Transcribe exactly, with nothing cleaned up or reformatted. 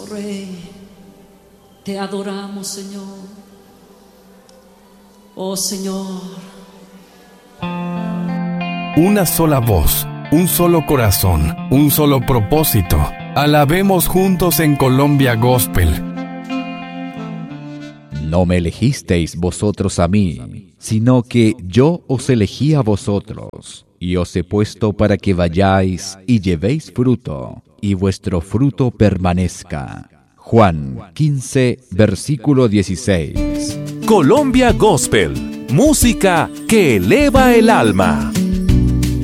Rey, te adoramos, Señor. Oh Señor. Una sola voz, un solo corazón, un solo propósito. Alabemos juntos en Colombia Gospel. No me elegisteis vosotros a mí, sino que yo os elegí a vosotros, y os he puesto para que vayáis y llevéis fruto, y vuestro fruto permanezca. Juan quince, versículo dieciséis. Colombia Gospel, música que eleva el alma.